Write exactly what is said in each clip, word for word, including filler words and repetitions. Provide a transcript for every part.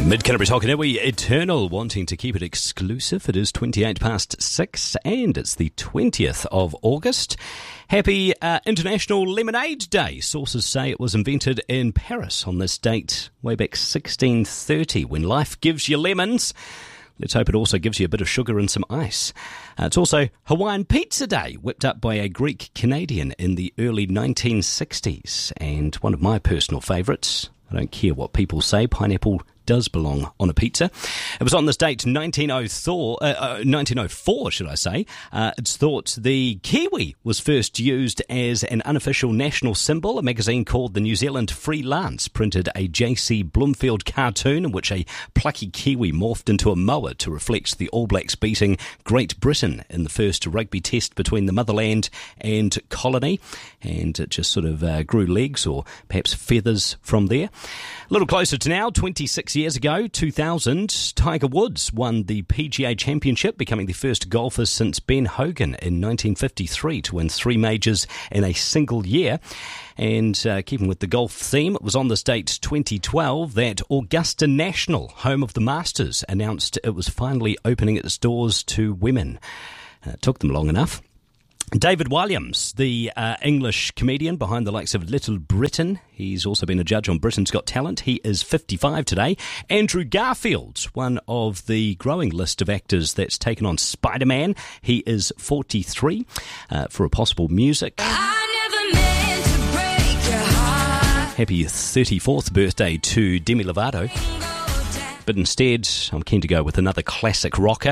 Mid-Canterbury's Hokanui Eternal, wanting to keep it exclusive. It is twenty-eight past six and it's the twentieth of August. Happy uh, International Lemonade Day. Sources say it was invented in Paris on this date way back sixteen thirty, when life gives you lemons. Let's hope it also gives you a bit of sugar and some ice. Uh, it's also Hawaiian Pizza Day, whipped up by a Greek Canadian in the early nineteen sixties. And one of my personal favourites, I don't care what people say, pineapple does belong on a pizza. It was on this date, nineteen oh four, uh, uh, nineteen oh four, should I say. Uh, it's thought the kiwi was first used as an unofficial national symbol. A magazine called the New Zealand Freelance printed a J C Bloomfield cartoon in which a plucky kiwi morphed into a mower to reflect the All Blacks beating Great Britain in the first rugby test between the motherland and colony. And it just sort of uh, grew legs or perhaps feathers from there. A little closer to now, twenty-six years ago, two thousand, Tiger Woods won the P G A Championship, becoming the first golfer since Ben Hogan in nineteen fifty-three to win three majors in a single year. And uh, keeping with the golf theme, it was on this date, twenty twelve, that Augusta National, home of the Masters, announced it was finally opening its doors to women. Uh, it took them long enough. David Williams, the uh, English comedian behind the likes of Little Britain. He's also been a judge on Britain's Got Talent. He is fifty-five today. Andrew Garfield, one of the growing list of actors that's taken on Spider-Man. He is forty-three. Uh, for a possible music. I never meant to break your heart. Happy thirty-fourth birthday to Demi Lovato. But instead, I'm keen to go with another classic rocker.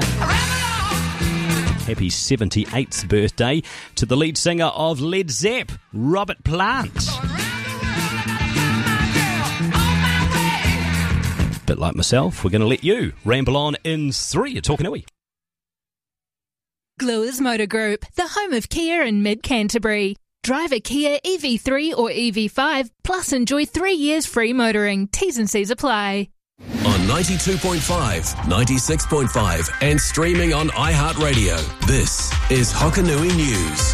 Happy seventy-eighth birthday to the lead singer of Led Zepp, Robert Plant. Bit like myself, we're going to let you ramble on in three at Hokanui. Gluers Motor Group, the home of Kia in mid-Canterbury. Drive a Kia E V three or E V five, plus enjoy three years free motoring. T's and C's apply. On ninety-two point five, ninety-six point five and streaming on iHeartRadio. This is Hokanui News.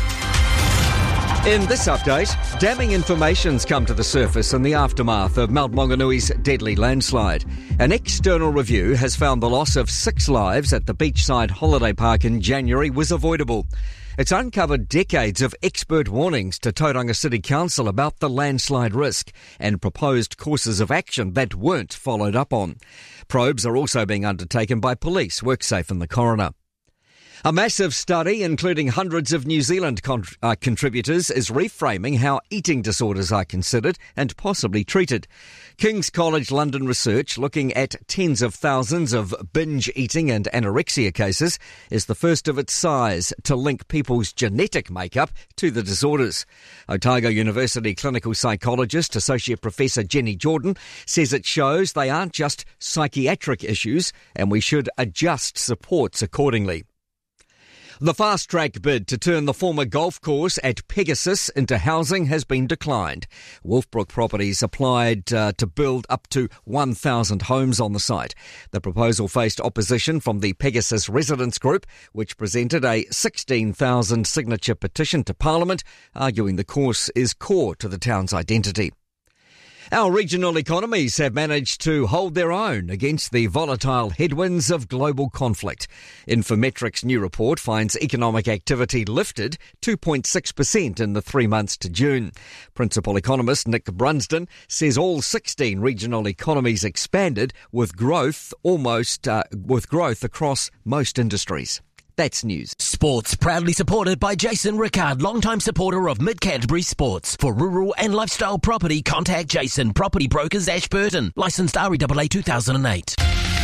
In this update, damning information's come to the surface in the aftermath of Mount Mauganui's deadly landslide. An external review has found the loss of six lives at the beachside holiday park in January was avoidable. It's uncovered decades of expert warnings to Tauranga City Council about the landslide risk and proposed courses of action that weren't followed up on. Probes are also being undertaken by police, WorkSafe and the coroner. A massive study, including hundreds of New Zealand con- uh, contributors, is reframing how eating disorders are considered and possibly treated. King's College London research, looking at tens of thousands of binge eating and anorexia cases, is the first of its size to link people's genetic makeup to the disorders. Otago University clinical psychologist, Associate Professor Jenny Jordan, says it shows they aren't just psychiatric issues and we should adjust supports accordingly. The fast-track bid to turn the former golf course at Pegasus into housing has been declined. Wolfbrook Properties applied uh, to build up to one thousand homes on the site. The proposal faced opposition from the Pegasus Residents Group, which presented a sixteen thousand signature petition to Parliament, arguing the course is core to the town's identity. Our regional economies have managed to hold their own against the volatile headwinds of global conflict. Infometrics' new report finds economic activity lifted two point six percent in the three months to June. Principal economist Nick Brunsden says all sixteen regional economies expanded with growth almost uh, with growth across most industries. That's news. Sports proudly supported by Jason Rickard, longtime supporter of Mid-Canterbury Sports. For rural and lifestyle property, contact Jason, Property Brokers, Ashburton. Licensed R E A A two thousand eight.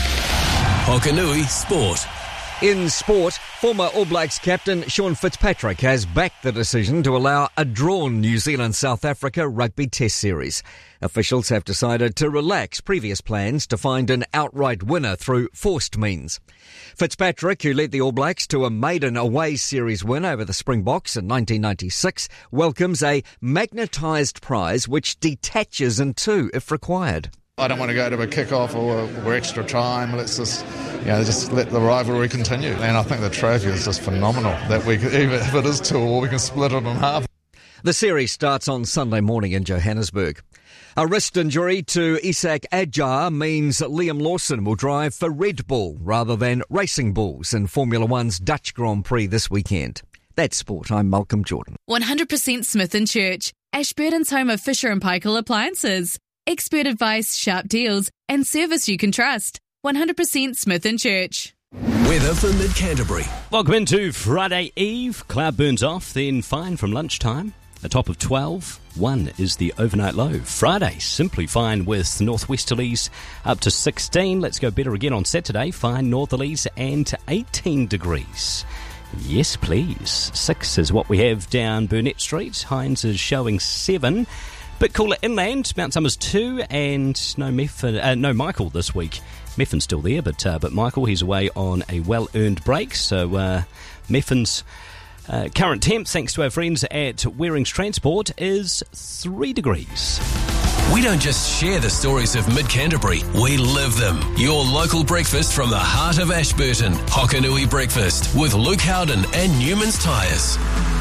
Hokanui Sport. In sport, former All Blacks captain Sean Fitzpatrick has backed the decision to allow a drawn New Zealand-South Africa rugby test series. Officials have decided to relax previous plans to find an outright winner through forced means. Fitzpatrick, who led the All Blacks to a maiden away series win over the Springboks in nineteen ninety-six, welcomes a magnetised prize which detaches in two if required. I don't want to go to a kick-off or, or extra time. Let's just, you know, just let the rivalry continue. And I think the trophy is just phenomenal. That we, could, even if it is two or we can split it in half. The series starts on Sunday morning in Johannesburg. A wrist injury to Isak Adjar means Liam Lawson will drive for Red Bull rather than Racing Bulls in Formula One's Dutch Grand Prix this weekend. That's sport. I'm Malcolm Jordan. one hundred percent Smith and Church, Ashburton's home of Fisher and Paykel appliances. Expert advice, sharp deals, and service you can trust. one hundred percent Smith and Church. Weather for Mid-Canterbury. Welcome into Friday Eve. Cloud burns off, then fine from lunchtime. A top of twelve. One is the overnight low. Friday, simply fine with northwesterlies up to sixteen. Let's go better again on Saturday. Fine northerlies and eighteen degrees. Yes, please. Six is what we have down Burnett Street. Hines is showing seven. Bit cooler inland. Mount Somers two, and no Meffin, uh, no Michael this week. Meffin's still there, but uh, but Michael, he's away on a well-earned break. So uh, Meffin's uh, current temp, thanks to our friends at Wearings Transport, is three degrees. We don't just share the stories of Mid-Canterbury, we live them. Your local breakfast from the heart of Ashburton. Hokanui Breakfast with Luke Howden and Newman's Tyres.